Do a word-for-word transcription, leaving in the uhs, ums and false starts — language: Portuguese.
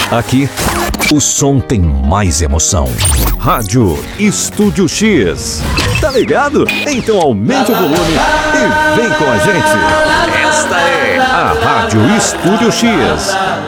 Aqui, o som tem mais emoção. Rádio Estúdio X. Tá ligado? Então aumente o volume e vem com a gente. Esta é a Rádio Estúdio X.